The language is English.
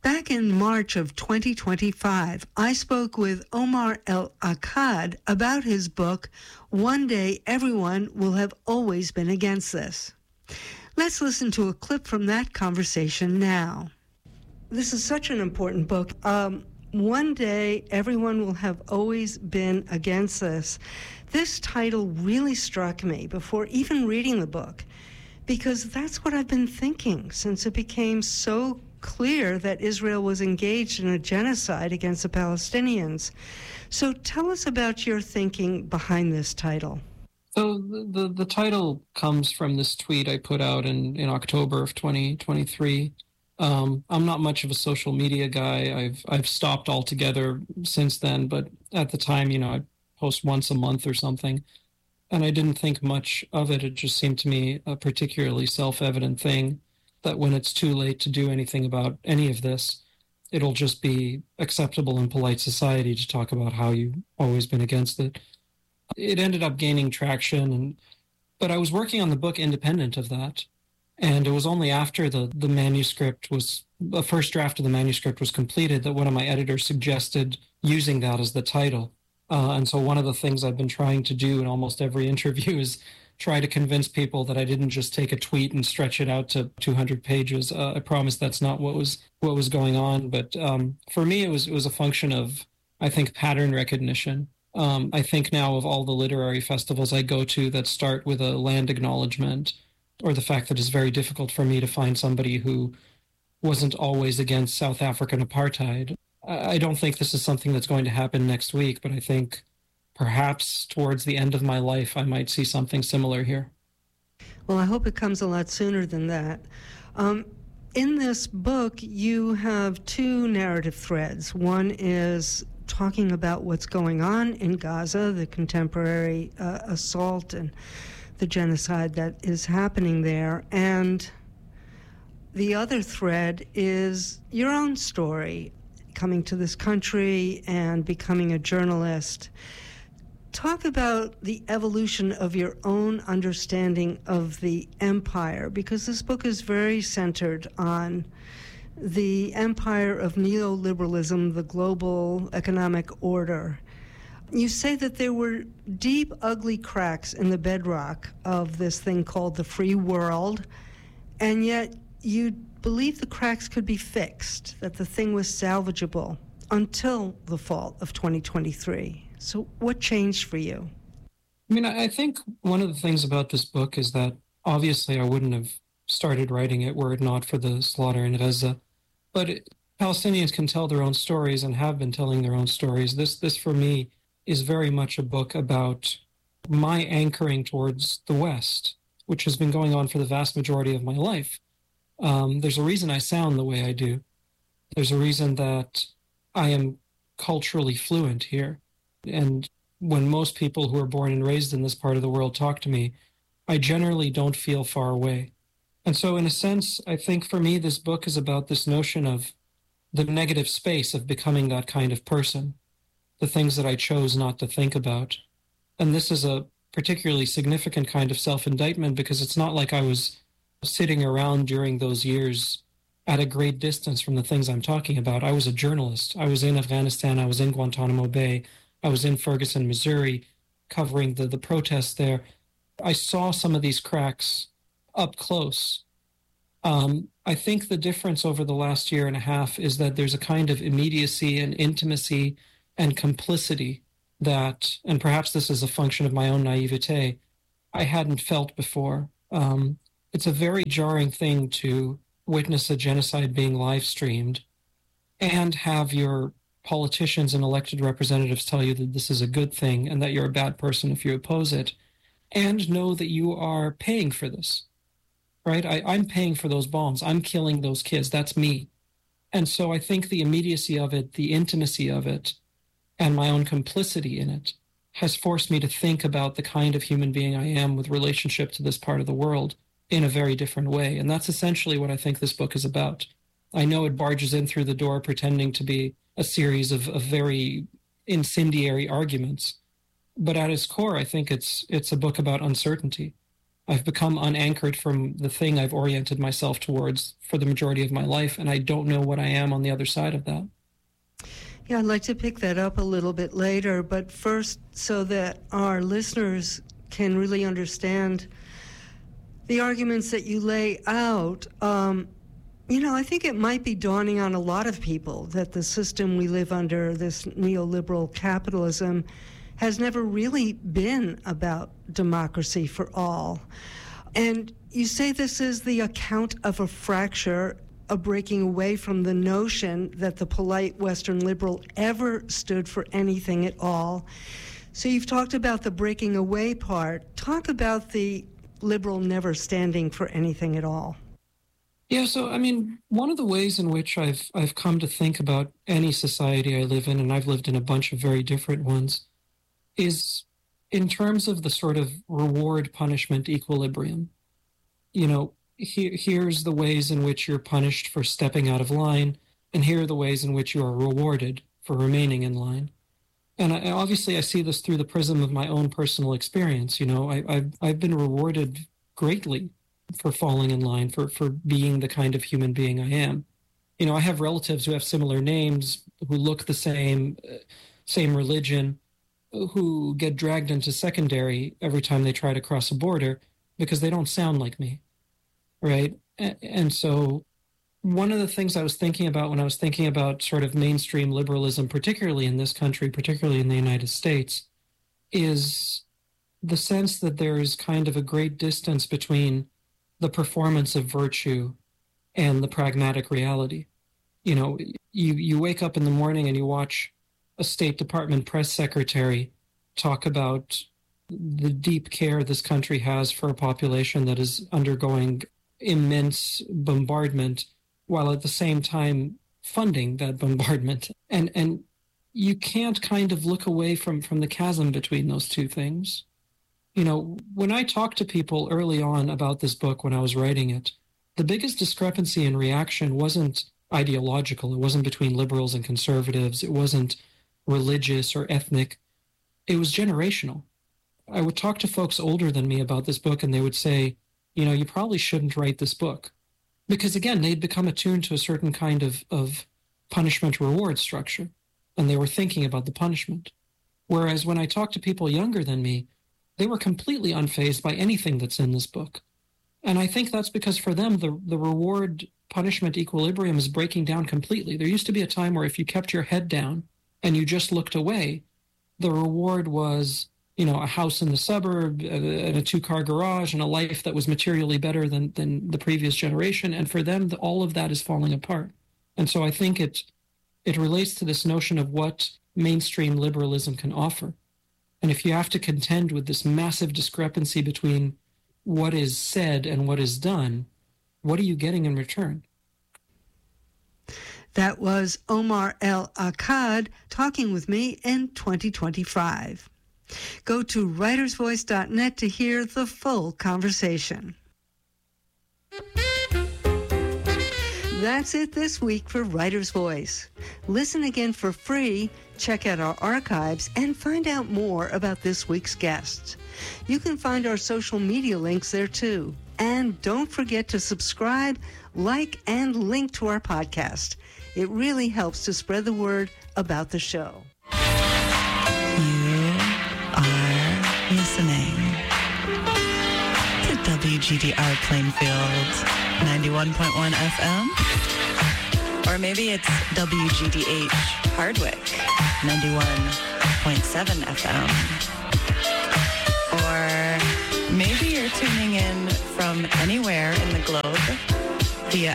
Back in March of 2025, I spoke with Omar El-Akkad about his book, One Day Everyone Will Have Always Been Against This. Let's listen to a clip from that conversation now. This is such an important book. One Day Everyone Will Have Always Been Against This. This title really struck me before even reading the book, because that's what I've been thinking since it became so clear that Israel was engaged in a genocide against the Palestinians. So tell us about your thinking behind this title. So the title comes from this tweet I put out in October of 2023. I'm not much of a social media guy. I've stopped altogether since then, but at the time, I post once a month or something, and I didn't think much of it. It just seemed to me a particularly self-evident thing that when it's too late to do anything about any of this, it'll just be acceptable in polite society to talk about how you've always been against it. It ended up gaining traction, but I was working on the book independent of that. And it was only after the first draft of the manuscript was completed that one of my editors suggested using that as the title. And so one of the things I've been trying to do in almost every interview is try to convince people that I didn't just take a tweet and stretch it out to 200 pages. I promise that's not what was going on. But for me, it was a function of, I think, pattern recognition. I think now of all the literary festivals I go to that start with a land acknowledgement, or the fact that it's very difficult for me to find somebody who wasn't always against South African apartheid. I don't think this is something that's going to happen next week, but I think perhaps towards the end of my life, I might see something similar here. Well, I hope it comes a lot sooner than that. In this book, you have two narrative threads. One is talking about what's going on in Gaza, the contemporary assault and the genocide that is happening there. And the other thread is your own story, coming to this country and becoming a journalist. Talk about the evolution of your own understanding of the empire, because this book is very centered on the empire of neoliberalism, the global economic order. You say that there were deep, ugly cracks in the bedrock of this thing called the free world, and yet you believe the cracks could be fixed, that the thing was salvageable until the fall of 2023. So what changed for you? I think one of the things about this book is that obviously I wouldn't have started writing it were it not for the slaughter in Gaza. But Palestinians can tell their own stories and have been telling their own stories. This for me is very much a book about my anchoring towards the West, which has been going on for the vast majority of my life. There's a reason I sound the way I do. There's a reason that I am culturally fluent here. And when most people who are born and raised in this part of the world talk to me, I generally don't feel far away. And so in a sense, I think for me, this book is about this notion of the negative space of becoming that kind of person, the things that I chose not to think about. And this is a particularly significant kind of self-indictment because it's not like I was sitting around during those years at a great distance from the things I'm talking about. I was a journalist. I was in Afghanistan. I was in Guantanamo Bay. I was in Ferguson, Missouri, covering the protests there. I saw some of these cracks up close. I think the difference over the last year and a half is that there's a kind of immediacy and intimacy and complicity that, and perhaps this is a function of my own naivete, I hadn't felt before. It's a very jarring thing to witness a genocide being live streamed and have your politicians and elected representatives tell you that this is a good thing and that you're a bad person if you oppose it, and know that you are paying for this, right? I'm paying for those bombs. I'm killing those kids. That's me. And so I think the immediacy of it, the intimacy of it, and my own complicity in it has forced me to think about the kind of human being I am with relationship to this part of the world in a very different way. And that's essentially what I think this book is about. I know it barges in through the door pretending to be a series of very incendiary arguments, but at its core, I think it's a book about uncertainty. I've become unanchored from the thing I've oriented myself towards for the majority of my life, and I don't know what I am on the other side of that. Yeah, I'd like to pick that up a little bit later, but first, so that our listeners can really understand the arguments that you lay out, I think it might be dawning on a lot of people that the system we live under, this neoliberal capitalism, has never really been about democracy for all. And you say this is the account of a fracture, a breaking away from the notion that the polite Western liberal ever stood for anything at all. So you've talked about the breaking away part. Talk about the liberal never standing for anything at all. Yeah, so one of the ways in which I've come to think about any society I live in, and I've lived in a bunch of very different ones, is in terms of the sort of reward-punishment equilibrium. Here's the ways in which you're punished for stepping out of line, and here are the ways in which you are rewarded for remaining in line. And obviously I see this through the prism of my own personal experience. I've been rewarded greatly for falling in line, for being the kind of human being I am. I have relatives who have similar names, who look the same religion, who get dragged into secondary every time they try to cross a border because they don't sound like me. Right. And so one of the things I was thinking about when I was thinking about sort of mainstream liberalism, particularly in this country, particularly in the United States, is the sense that there is kind of a great distance between the performance of virtue and the pragmatic reality. You wake up in the morning and you watch a State Department press secretary talk about the deep care this country has for a population that is undergoing immense bombardment, while at the same time funding that bombardment. And you can't kind of look away from the chasm between those two things. When I talked to people early on about this book when I was writing it, the biggest discrepancy in reaction wasn't ideological. It wasn't between liberals and conservatives. It wasn't religious or ethnic. It was generational. I would talk to folks older than me about this book, and they would say, you probably shouldn't write this book. Because, again, they'd become attuned to a certain kind of punishment-reward structure, and they were thinking about the punishment. Whereas when I talked to people younger than me, they were completely unfazed by anything that's in this book. And I think that's because for them, the reward-punishment equilibrium is breaking down completely. There used to be a time where if you kept your head down and you just looked away, the reward was, a house in the suburb, and a two-car garage, and a life that was materially better than the previous generation. And for them, all of that is falling apart. And so I think it relates to this notion of what mainstream liberalism can offer. And if you have to contend with this massive discrepancy between what is said and what is done, what are you getting in return? That was Omar El-Akkad talking with me in 2025. Go to writersvoice.net to hear the full conversation. That's it this week for Writer's Voice. Listen again for free, check out our archives, and find out more about this week's guests. You can find our social media links there too. And don't forget to subscribe, like, and link to our podcast. It really helps to spread the word about the show. You are listening to WGDR Plainfield 91.1 FM. Or maybe it's WGDH Hardwick 91.7 FM. Or maybe you're tuning in from anywhere in the globe via